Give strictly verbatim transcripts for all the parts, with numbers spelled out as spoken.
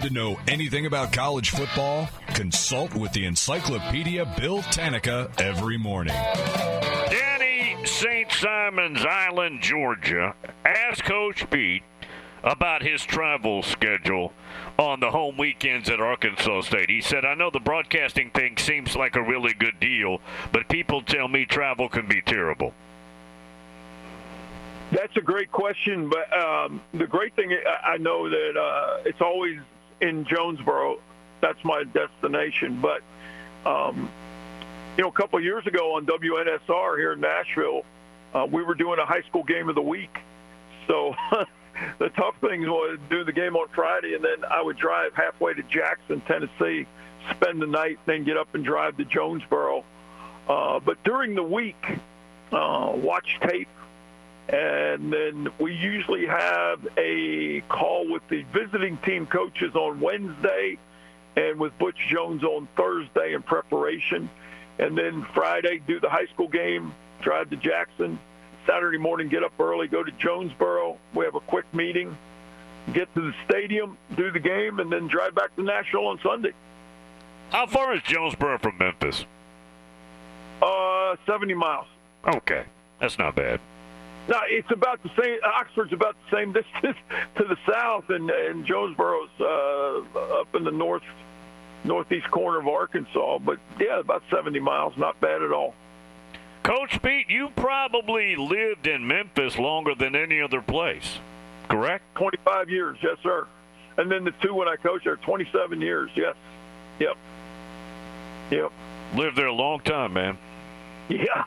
to know anything about college football? Consult with the Encyclopedia Bill Tanica every morning. Danny, Saint Simons Island, Georgia, asked Coach Pete about his travel schedule on the home weekends at Arkansas State. He said, I know the broadcasting thing seems like a really good deal, but people tell me travel can be terrible. That's a great question, but um, the great thing, I know that uh, it's always in Jonesboro. That's my destination. But, um, you know, a couple of years ago on W N S R here in Nashville, uh, we were doing a high school game of the week. So the tough thing was do the game on Friday, and then I would drive halfway to Jackson, Tennessee, spend the night, then get up and drive to Jonesboro. Uh, but during the week, uh, watch tape. And then we usually have a call with the visiting team coaches on Wednesday and with Butch Jones on Thursday in preparation. And then Friday, do the high school game, drive to Jackson. Saturday morning, get up early, go to Jonesboro. We have a quick meeting, get to the stadium, do the game, and then drive back to Nashville on Sunday. How far is Jonesboro from Memphis? Uh, seventy miles. Okay, that's not bad. No, it's about the same. Oxford's about the same distance to the south, and, and Jonesboro's uh, up in the north, northeast corner of Arkansas. But, yeah, about seventy miles. Not bad at all. Coach Pete, you probably lived in Memphis longer than any other place, correct? twenty-five years, yes, sir. And then the two when I coached there, twenty-seven years, yes. Yep. Yep. Lived there a long time, man. Yeah.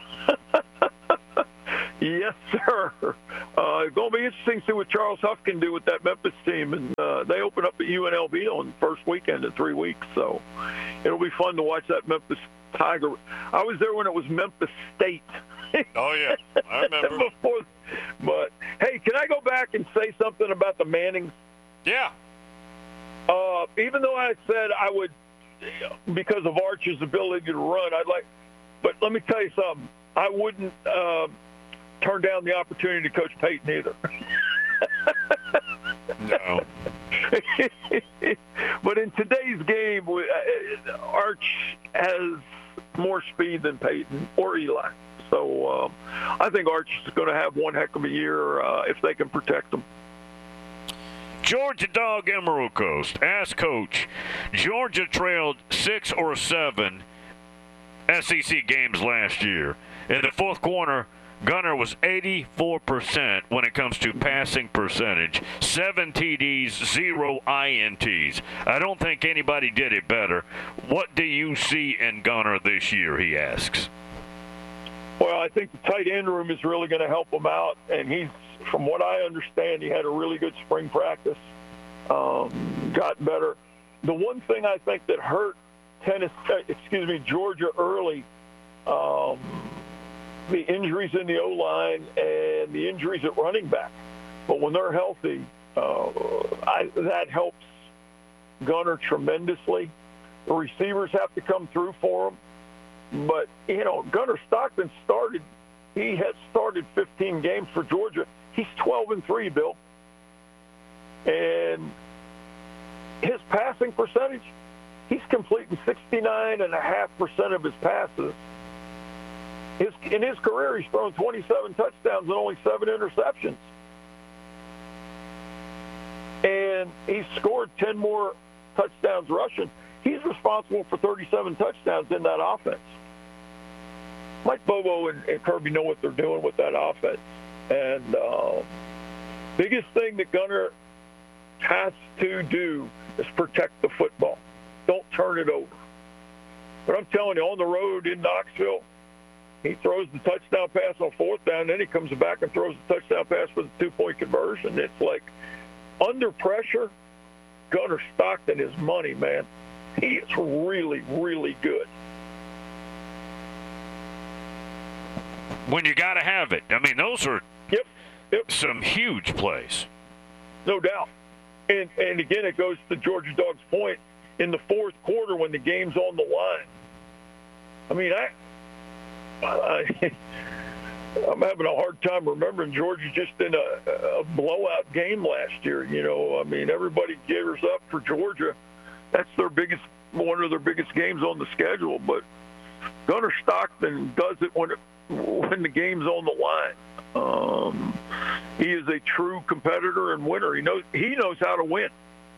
Yes, sir. Uh, it's going to be interesting to see what Charles Huff can do with that Memphis team. And uh, they open up at U N L V on the first weekend in three weeks. So it'll be fun to watch that Memphis Tiger. I was there when it was Memphis State. Oh, yeah. I remember. Before, but, hey, can I go back and say something about the Mannings? Yeah. Uh, even though I said I would, because of Arch's ability to run, I'd like – but let me tell you something. I wouldn't uh, – turn down the opportunity to coach Peyton either. No. But in today's game, Arch has more speed than Peyton or Eli. So um, I think Arch is going to have one heck of a year uh, if they can protect him. Georgia Dog Emerald Coast. Ask Coach. Georgia trailed six or seven S E C games last year. In the fourth quarter, Gunner was eighty-four percent when it comes to passing percentage. Seven T Ds, zero I N Ts. I don't think anybody did it better. What do you see in Gunner this year, he asks? Well, I think the tight end room is really going to help him out. And he's, from what I understand, he had a really good spring practice, um, got better. The one thing I think that hurt tennis, excuse me, Georgia early, um, the injuries in the O-line and the injuries at running back. But when they're healthy, uh, I, that helps Gunner tremendously. The receivers have to come through for him. But, you know, Gunner Stockton started, he has started fifteen games for Georgia. He's twelve and three, Bill. And his passing percentage, he's completing sixty-nine point five percent of his passes. His, in his career, he's thrown twenty-seven touchdowns and only seven interceptions. And he's scored ten more touchdowns rushing. He's responsible for thirty-seven touchdowns in that offense. Mike Bobo and, and Kirby know what they're doing with that offense. And uh, biggest thing that Gunner has to do is protect the football. Don't turn it over. But I'm telling you, on the road in Knoxville, he throws the touchdown pass on fourth down, then he comes back and throws the touchdown pass for the two-point conversion. It's like under pressure, Gunner Stockton is money, man. He is really, really good. When you got to have it. I mean, those are yep, yep. some huge plays. No doubt. And, and again, it goes to Georgia Dog's point. In the fourth quarter when the game's on the line, I mean, I – Uh, I'm having a hard time remembering Georgia just in a, a blowout game last year. You know, I mean, everybody gears up for Georgia. That's their biggest, one of their biggest games on the schedule. But Gunnar Stockton does it when it, when the game's on the line. Um, he is a true competitor and winner. He knows he knows how to win.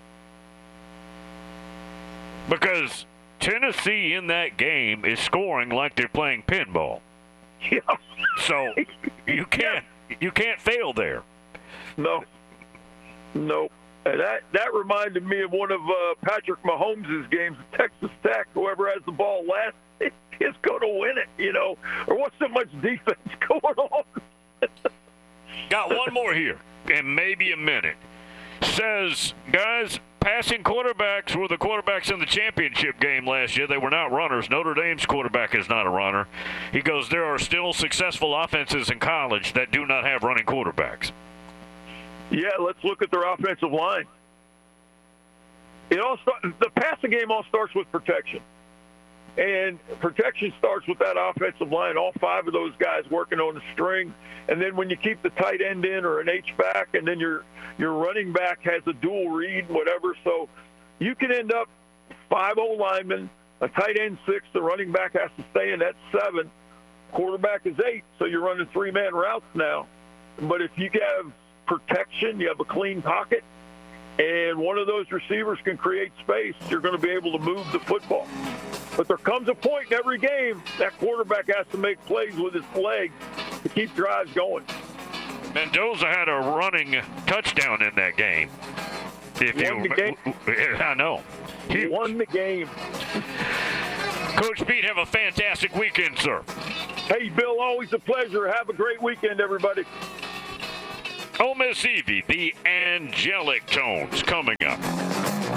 Because Tennessee in that game is scoring like they're playing pinball. Yeah. So you can't you can't fail there. No. No. And that, that reminded me of one of uh, Patrick Mahomes' games at Texas Tech. Whoever has the ball last is going to win it, you know. Or what's so much defense going on? Got one more here, and maybe a minute. Says, guys, passing quarterbacks were the quarterbacks in the championship game last year. They were not runners. Notre Dame's quarterback is not a runner. He goes, there are still successful offenses in college that do not have running quarterbacks. Yeah, let's look at their offensive line. It all start, the passing game all starts with protection. And protection starts with that offensive line, all five of those guys working on the string. And then when you keep the tight end in or an H-back, and then your your running back has a dual read, whatever. So you can end up five O-linemen, a tight end six, the running back has to stay in, that's seven. Quarterback is eight, so you're running three-man routes now. But if you have protection, you have a clean pocket, and one of those receivers can create space, you're going to be able to move the football. But there comes a point in every game that quarterback has to make plays with his legs to keep drives going. Mendoza had a running touchdown in that game. If He won you, the game. I know. He won the game. Coach Pete, have a fantastic weekend, sir. Hey, Bill, always a pleasure. Have a great weekend, everybody. Ole Miss Evie, the angelic tones coming up.